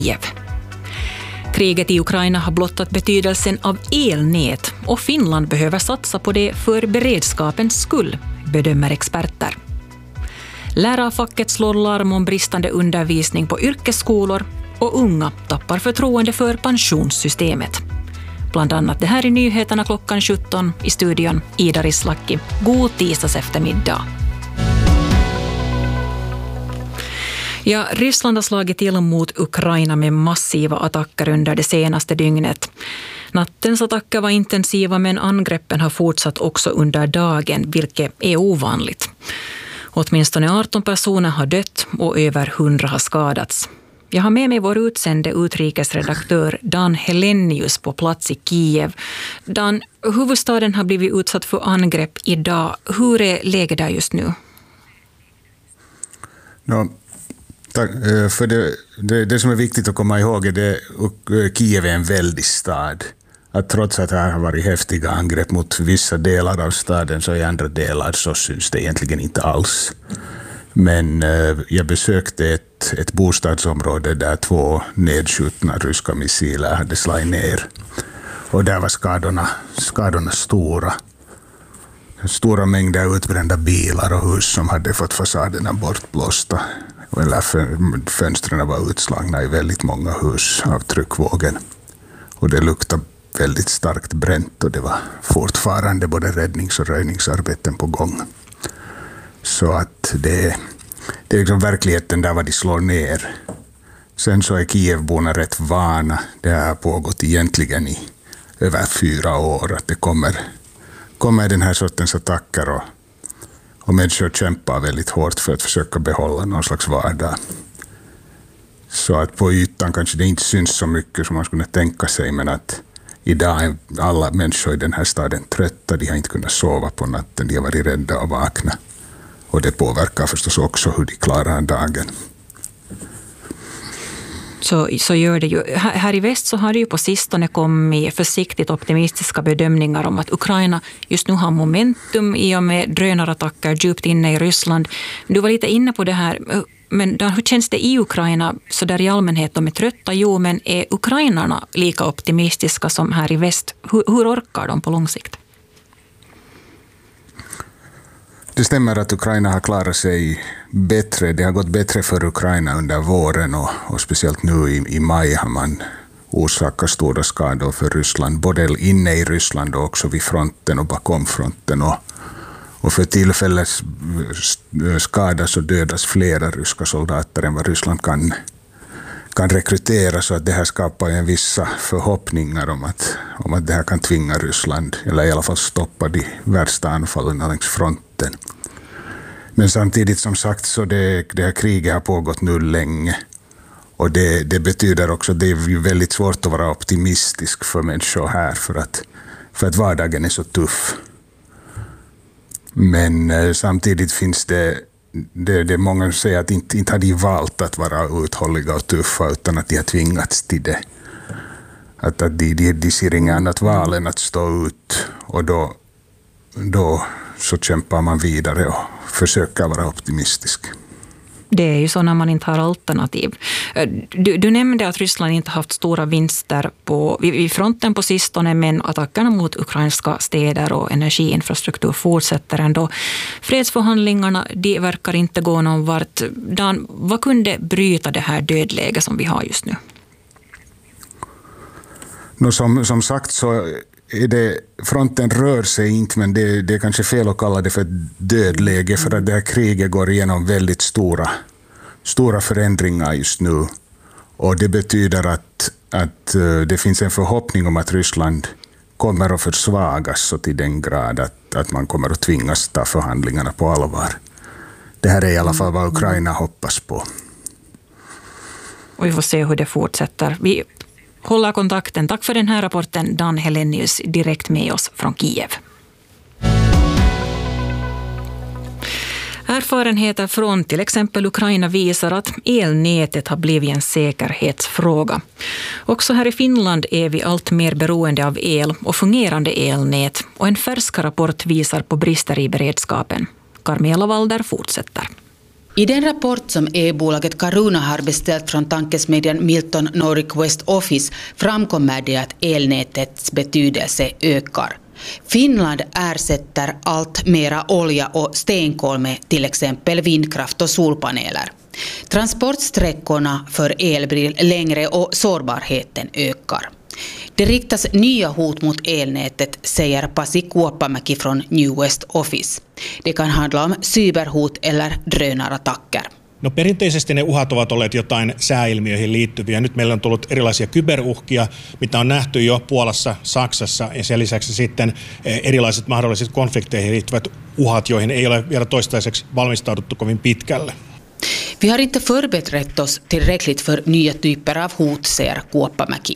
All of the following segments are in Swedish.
Kiev. Kriget i Ukraina har blottat betydelsen av elnät och Finland behöver satsa på det för beredskapens skull, bedömer experter. Lärarfacket slår larm om bristande undervisning på yrkesskolor och unga tappar förtroende för pensionssystemet. Bland annat det här i nyheterna klockan 17 i studion Ida Rislaki. God tisdags eftermiddag. Ja, Ryssland har slagit till mot Ukraina med massiva attacker under det senaste dygnet. Nattens attacker var intensiva men angreppen har fortsatt också under dagen, vilket är ovanligt. Åtminstone 18 personer har dött och över 100 har skadats. Jag har med mig vår utsände utrikesredaktör Dan Helenius på plats i Kiev. Dan, huvudstaden har blivit utsatt för angrepp idag. Hur är läget där just nu? För det som är viktigt att komma ihåg är att Kiev är en väldig stad. Att trots att det här har varit häftiga angrepp mot vissa delar av staden så i andra delar så syns det egentligen inte alls. Men jag besökte ett bostadsområde där 2 nedskjutna ryska missiler hade slagit ner. Och där var skadorna stora. Stora mängder utbrända bilar och hus som hade fått fasaderna bortblåsta. Eller fönstren var utslagna i väldigt många hus av tryckvågen. Och det luktade väldigt starkt bränt och det var fortfarande både räddnings- och röjningsarbeten på gång. Så att det är liksom verkligheten där vad de slår ner. Sen så är Kievborna rätt vana. Det har pågått egentligen i över 4 år att det kommer den här sortens attacker och människor kämpar väldigt hårt för att försöka behålla någon slags vardag. Så att på ytan kanske det inte syns så mycket som man skulle tänka sig, men att idag är alla människor i den här staden trötta, de har inte kunnat sova på natten, de har varit rädda och vakna. Och det påverkar förstås också hur de klarar dagen. Så gör det ju. Här i väst så har det ju på sistone kommit försiktigt optimistiska bedömningar om att Ukraina just nu har momentum i och med drönarattacker djupt inne i Ryssland. Du var lite inne på det här, men hur känns det i Ukraina så där i allmänhet? De är trötta, jo, men är ukrainarna lika optimistiska som här i väst? Hur orkar de på lång sikt? Det stämmer att Ukraina har klarat sig bättre. Det har gått bättre för Ukraina under våren och speciellt nu i maj har man orsakat stora skador för Ryssland. Både inne i Ryssland och också vid fronten och bakom fronten. Och för tillfället skadas och dödas flera ryska soldater än vad Ryssland kan rekrytera, så att det här skapar en vissa förhoppningar om att det här kan tvinga Ryssland, eller i alla fall stoppa de värsta anfallen längs fronten. Men samtidigt som sagt så det här kriget har pågått nu länge, och det betyder också att det är väldigt svårt att vara optimistisk för människor här för att vardagen är så tuff. Men samtidigt finns det många som säger att inte har de valt att vara uthålliga och tuffa utan att de har tvingats till det. Att de ser inget annat val än att stå ut, och då så kämpar man vidare och försöker vara optimistisk. Det är ju så när man inte har alternativ. Du nämnde att Ryssland inte haft stora vinster vid fronten på sistone, men attackerna mot ukrainska städer och energiinfrastruktur fortsätter ändå. Fredsförhandlingarna, de verkar inte gå någon vart. Dan, vad kunde bryta det här dödläget som vi har just nu? Som sagt så är det, fronten rör sig inte, men det är kanske fel att kalla det för ett dödläge, för att det här kriget går igenom väldigt stora förändringar just nu. Och det betyder att det finns en förhoppning om att Ryssland kommer att försvagas så till den grad att man kommer att tvingas ta förhandlingarna på allvar. Det här är i alla fall vad Ukraina hoppas på. Och vi får se hur det fortsätter. Vi håller kontakten. Tack för den här rapporten, Dan Helenius, direkt med oss från Kiev. Erfarenheter från till exempel Ukraina visar att elnätet har blivit en säkerhetsfråga. Också här i Finland är vi allt mer beroende av el och fungerande elnät, och en färsk rapport visar på brister i beredskapen. Carmela Walder fortsätter. I den rapport som e-bolaget Caruna har beställt från tankesmedjan Milton Nordic West Office framkommer det att elnätets betydelse ökar. Finland ersätter allt mera olja och stenkol med till exempel vindkraft och solpaneler. Transportsträckorna för el blir längre och sårbarheten ökar. Det riktas nya hot mot elnätet, säger Pasi Kuoppamäki från New West Office. Det kan handla om cyberhot eller drönarattacker. No perinteisesti ne uhat ovat olleet jotain sääilmiöihin liittyviä. Nyt meillä on tullut erilaisia kyberuhkia, mitä on nähty jo Puolassa, Saksassa ja sen lisäksi sitten erilaiset mahdolliset konflikteihin liittyvät uhat, joihin ei ole vielä toistaiseksi valmistauduttu kovin pitkälle. Vi har inte förberett oss tillräckligt för nya typer av hot, säger Kuoppamäki.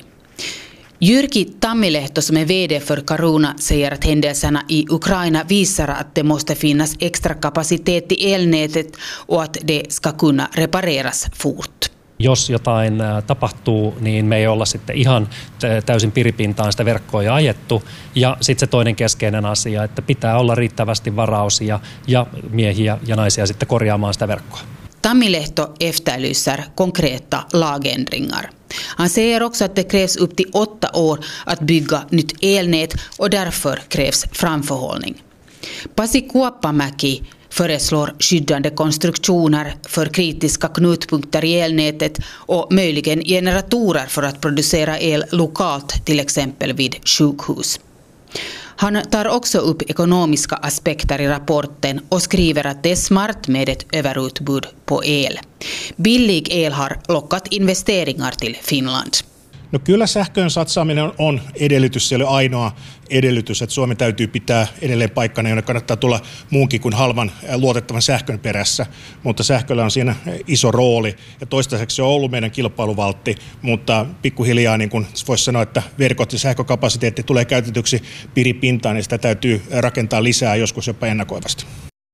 Jyrki Tammilehto, som är vd för Caruna, säger att händelserna i Ukraina visar att det måste finnas extra kapacitet i elnätet och att det ska kunna repareras fort. Jos jotain tapahtuu, niin me ei olla sitten ihan täysin piripintaan sitä verkkoa jo ajettu. Ja sitten se toinen keskeinen asia, että pitää olla riittävästi varausia ja miehiä ja naisia sitten korjaamaan sitä verkkoa. Tammilehto efterlyser konkreta lagändringar. Han säger också att det krävs upp till 8 år att bygga nytt elnät och därför krävs framförhållning. Pasi Kuoppamäki föreslår skyddande konstruktioner för kritiska knutpunkter i elnätet och möjligen generatorer för att producera el lokalt, till exempel vid sjukhus. Han tar också upp ekonomiska aspekter i rapporten och skriver att det är smart med ett överutbud på el. Billig el har lockat investeringar till Finland. No kyllä sähköön satsaaminen on edellytys, se ei ole ainoa edellytys, että Suomi täytyy pitää edelleen paikkana, jonne kannattaa tulla muunkin kuin halvan luotettavan sähkön perässä, mutta sähköllä on siinä iso rooli ja toistaiseksi se on ollut meidän kilpailuvaltti, mutta pikkuhiljaa niin kuin voisi sanoa, että verkot ja sähkökapasiteetti tulee käytetyksi piripintaan ja sitä täytyy rakentaa lisää joskus jopa ennakoivasti.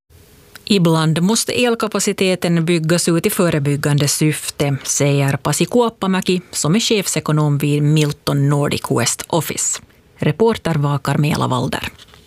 Ibland måste elkapaciteten byggas ut i förebyggande syfte, säger Pasi Kuoppamäki som är chefsekonom vid Milton Nordic West Office. Reporter var Carmela Walder.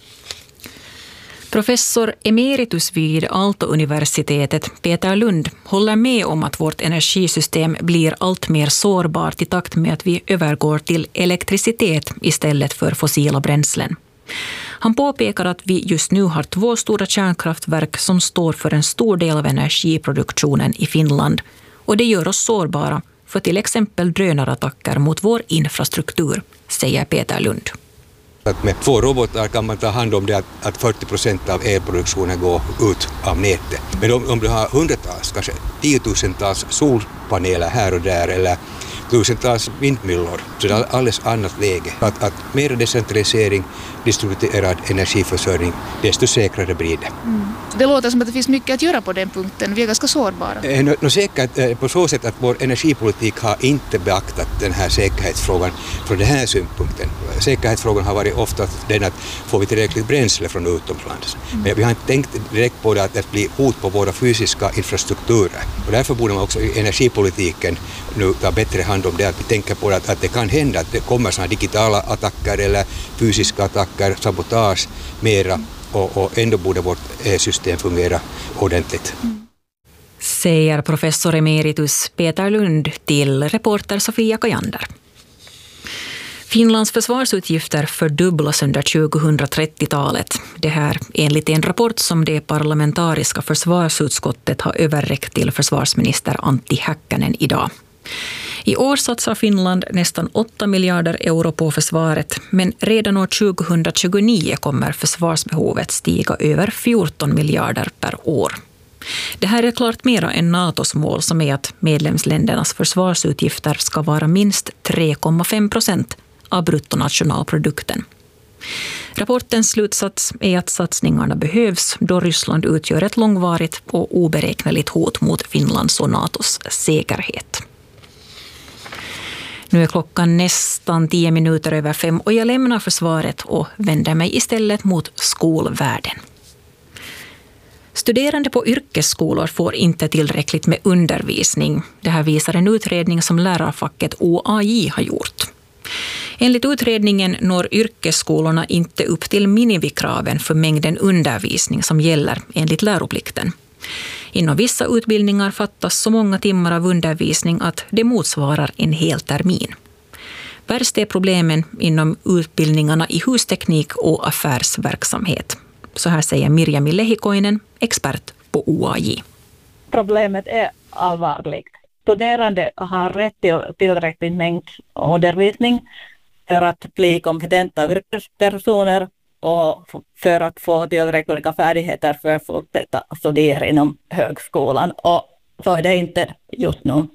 Professor emeritus vid Aalto-universitetet Peter Lund håller med om att vårt energisystem blir allt mer sårbart i takt med att vi övergår till elektricitet istället för fossila bränslen. Han påpekar att vi just nu har 2 stora kärnkraftverk som står för en stor del av energiproduktionen i Finland och det gör oss sårbara för till exempel drönarattacker mot vår infrastruktur, säger Peter Lund. Med 2 robotar kan man ta hand om det att 40% av elproduktionen går ut av nätet. Men om du har hundratals, kanske 10 000-tals solpaneler här och där eller tusentals vindmyllor, så det är alldeles annat läge. Att mer decentralisering, distribuerad energiförsörjning, desto säkrare blir det. Det låter som att det finns mycket att göra på den punkten. Vi är ganska sårbara. Säkert på så sätt att vår energipolitik har inte beaktat den här säkerhetsfrågan från den här synpunkten. Säkerhetsfrågan har varit ofta den att får vi tillräckligt bränsle från utomlands. Men vi har inte tänkt direkt på det att bli hot på våra fysiska infrastrukturer. Och därför borde man också i energipolitiken nu ta bättre hand om det. Att vi tänker på att det kan hända att det kommer sådana digitala attacker eller fysiska attacker, sabotage mera. Och ändå borde vårt system fungera ordentligt. Säger professor emeritus Peter Lund till reporter Sofia Kajander. Finlands försvarsutgifter fördubblas under 2030-talet. Det här enligt en rapport som det parlamentariska försvarsutskottet har överräckt till försvarsminister Antti Häkkänen idag. I år satsar Finland nästan 8 miljarder euro på försvaret, men redan år 2029 kommer försvarsbehovet stiga över 14 miljarder per år. Det här är klart mera än NATOs mål som är att medlemsländernas försvarsutgifter ska vara minst 3,5% av bruttonationalprodukten. Rapportens slutsats är att satsningarna behövs då Ryssland utgör ett långvarigt och oberäkneligt hot mot Finlands och NATOs säkerhet. Nu är klockan nästan 10 minuter över 5 och jag lämnar försvaret och vänder mig istället mot skolvärlden. Studerande på yrkesskolor får inte tillräckligt med undervisning. Det här visar en utredning som lärarfacket OAJ har gjort. Enligt utredningen når yrkesskolorna inte upp till minimikraven för mängden undervisning som gäller enligt läroplikten. Inom vissa utbildningar fattas så många timmar av undervisning att det motsvarar en hel termin. Värst är problemen inom utbildningarna i husteknik och affärsverksamhet. Så här säger Mirjami Lehikoinen, expert på OAJ. Problemet är allvarligt. Studerande har rätt till tillräcklig mängd undervisning för att bli kompetenta yrkespersoner och för att få tillräckliga färdigheter för att fortsätta studera inom högskolan. Och så är det inte just nu.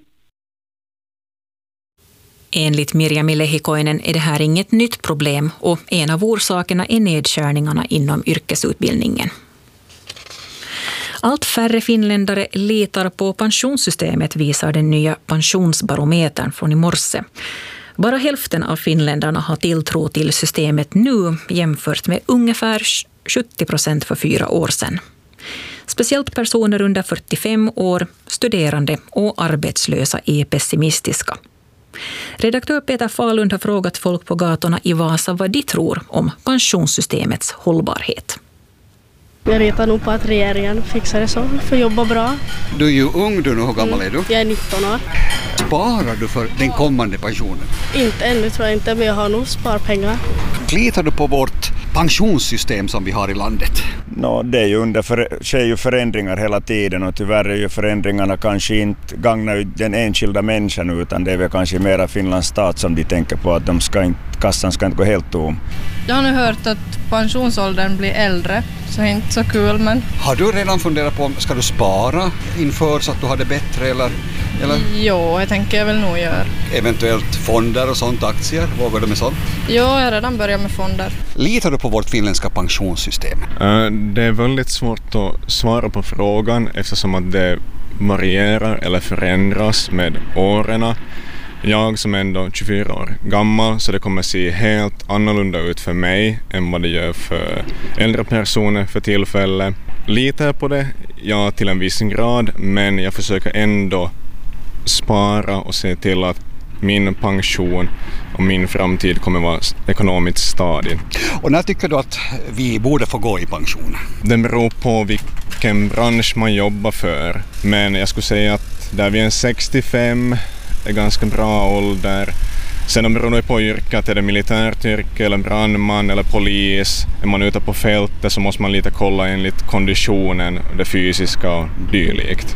Enligt Mirjami Lehikoinen är det här inget nytt problem och en av orsakerna är nedskärningarna inom yrkesutbildningen. Allt färre finländare litar på pensionssystemet, visar den nya pensionsbarometern från i morse. Bara hälften av finländarna har tilltro till systemet nu jämfört med ungefär 70% för 4 år sedan. Speciellt personer under 45 år, studerande och arbetslösa är pessimistiska. Redaktör Peter Falund har frågat folk på gatorna i Vasa vad de tror om pensionssystemets hållbarhet. Jag litar nog på att regeringen fixar det så, för jobba bra. Du är ju ung, du nu. Hur gammal är du? Jag är 19 år. Sparar du för den kommande pensionen? Inte ännu tror jag inte, men jag har nog sparpengar. Litar du på vårt pensionssystem som vi har i landet? Det är ju sker ju förändringar hela tiden och tyvärr är ju förändringarna kanske inte gagnar den enskilda människan utan det är väl kanske mera Finlands stat som de tänker på att kassan ska inte gå helt tom. Jag har nu hört att pensionsåldern blir äldre, så inte så kul men... Har du redan funderat på om ska du spara inför så att du har det bättre eller? Jo, jag tänker jag väl nog göra. Eventuellt fonder och sånt, aktier, vågar du med sånt? Jo, jag har redan börjat med fonder. Litar du på vårt finländska pensionssystem? Det är väldigt svårt att svara på frågan eftersom att det varierar eller förändras med åren. Jag som är ändå 24 år gammal så det kommer se helt annorlunda ut för mig än vad det gör för äldre personer för tillfället. Litar på det? Ja, till en viss grad, men jag försöker ändå spara och se till att min pension och min framtid kommer vara ekonomiskt stadig. Och när tycker du att vi borde få gå i pension? Det beror på vilken bransch man jobbar för, men jag skulle säga att där vi är 65 är ganska bra ålder. Sen beror det på yrket, är det militärt yrke eller brandman eller polis. Är man ute på fältet så måste man lite kolla enligt konditionen, det fysiska och dylikt.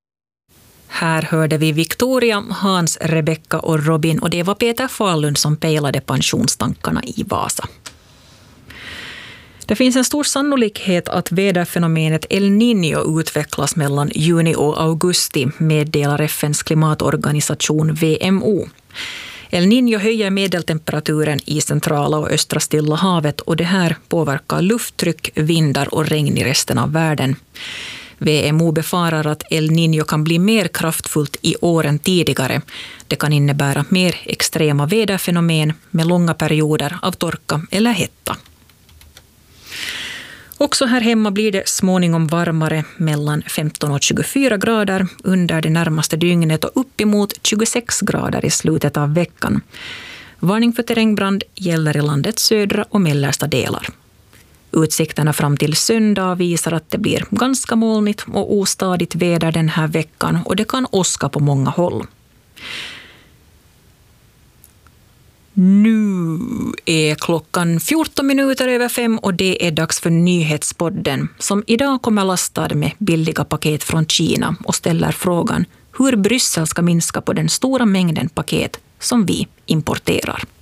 Här hörde vi Victoria, Hans, Rebecca och Robin och det var Peter Falund som pejlade pensionstankarna i Vasa. Det finns en stor sannolikhet att väderfenomenet El Niño utvecklas mellan juni och augusti, meddelar FNs klimatorganisation WMO. El Niño höjer medeltemperaturen i centrala och östra Stilla havet och det här påverkar lufttryck, vindar och regn i resten av världen. WMO befarar att El Niño kan bli mer kraftfullt i år än tidigare. Det kan innebära mer extrema väderfenomen med långa perioder av torka eller hetta. Också här hemma blir det småningom varmare, mellan 15 och 24 grader under det närmaste dygnet och uppemot 26 grader i slutet av veckan. Varning för terrängbrand gäller i landets södra och mellersta delar. Utsikterna fram till söndag visar att det blir ganska molnigt och ostadigt väder den här veckan och det kan åska på många håll. Nu är klockan 14 minuter över 5 och det är dags för nyhetspodden som idag kommer lastad med billiga paket från Kina och ställer frågan hur Bryssel ska minska på den stora mängden paket som vi importerar.